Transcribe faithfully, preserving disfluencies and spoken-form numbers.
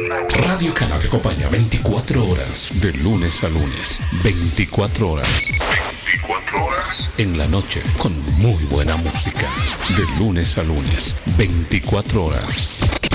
Radio Cana te acompaña veinticuatro horas, de lunes a lunes. veinticuatro horas. veinticuatro horas. En la noche, con muy buena música. De lunes a lunes. veinticuatro horas.